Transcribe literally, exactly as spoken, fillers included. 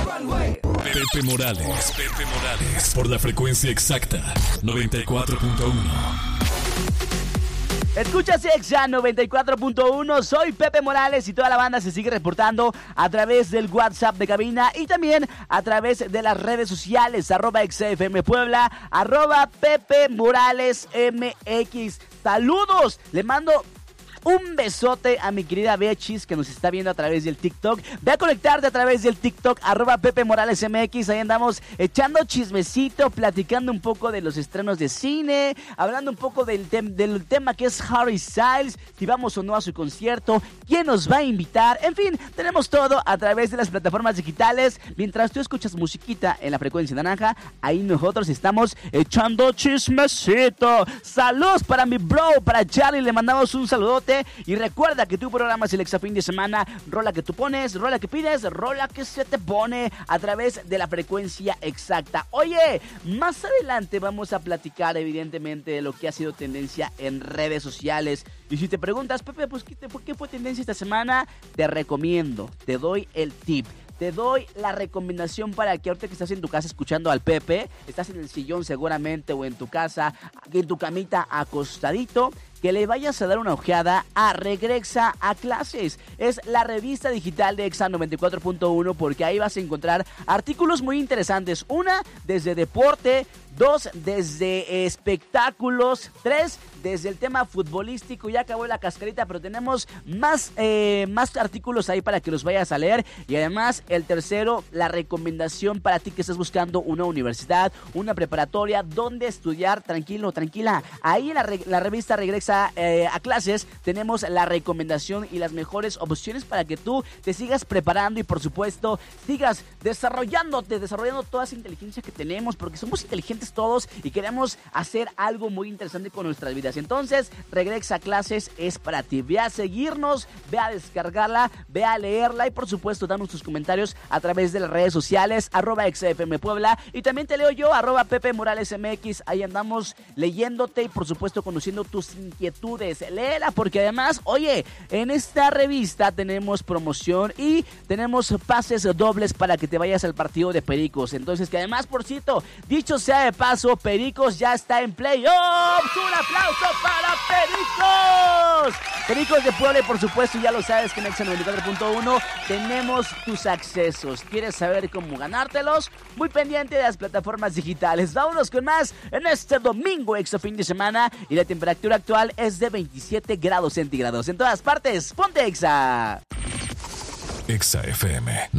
Pepe Morales, Pepe Morales, por la frecuencia exacta, noventa y cuatro punto uno. Escuchas Exa noventa y cuatro punto uno, soy Pepe Morales y toda la banda se sigue reportando a través del WhatsApp de cabina y también a través de las redes sociales, arroba XFM Puebla, arroba Pepe Morales M X. Saludos, le mando un besote a mi querida Bechis que nos está viendo a través del TikTok. Ve a conectarte a través del TikTok, arroba Pepe Morales M X. Ahí andamos echando chismecito, platicando un poco de los estrenos de cine, hablando un poco del, tem- del tema que es Harry Styles, si vamos o no a su concierto, quién nos va a invitar. En fin, tenemos todo a través de las plataformas digitales. Mientras tú escuchas musiquita en la frecuencia naranja, ahí nosotros estamos echando chismecito. Saludos para mi bro, para Charlie, le mandamos un saludote. Y recuerda que tu programa es el Exa Fin de Semana. Rola que tú pones, rola que pides, rola que se te pone a través de la frecuencia exacta. Oye, más adelante vamos a platicar evidentemente de lo que ha sido tendencia en redes sociales. Y si te preguntas, Pepe, pues ¿qué, te, ¿qué fue tendencia esta semana? Te recomiendo, te doy el tip. Te doy la recomendación para que ahorita que estás en tu casa escuchando al Pepe, estás en el sillón seguramente o en tu casa, en tu camita acostadito, que le vayas a dar una ojeada a Regresa a Clases. Es la revista digital de Exa noventa y cuatro punto uno porque ahí vas a encontrar artículos muy interesantes. Una, desde deporte. Dos, desde espectáculos. Tres, desde el tema futbolístico. Ya acabó la cascarita, pero tenemos más, eh, más artículos ahí para que los vayas a leer. Y además, el tercero, la recomendación para ti que estás buscando una universidad, una preparatoria, donde estudiar. Tranquilo, tranquila. Ahí en la, re- la revista Regresa eh, a Clases tenemos la recomendación y las mejores opciones para que tú te sigas preparando y por supuesto sigas desarrollándote, desarrollando toda esa inteligencia que tenemos, porque somos inteligentes todos y queremos hacer algo muy interesante con nuestras vidas. Entonces, Regresa a Clases es para ti. Ve a seguirnos, ve a descargarla, ve a leerla y por supuesto danos tus comentarios a través de las redes sociales, arroba XFM Puebla, y también te leo yo, arroba Pepe Morales M X. Ahí andamos leyéndote y por supuesto conociendo tus inquietudes. Léela porque además, oye, en esta revista tenemos promoción y tenemos pases dobles para que te vayas al partido de Pericos. Entonces, que además, por cierto, dicho sea de paso, Pericos ya está en playoffs. ¡Un aplauso para Pericos! Pericos de Puebla y por supuesto ya lo sabes que en Exa noventa y cuatro punto uno tenemos tus accesos. ¿Quieres saber cómo ganártelos? Muy pendiente de las plataformas digitales. Vámonos con más en este domingo Exa Fin de Semana y la temperatura actual es de veintisiete grados centígrados. En todas partes, ponte Exa. Exa F M.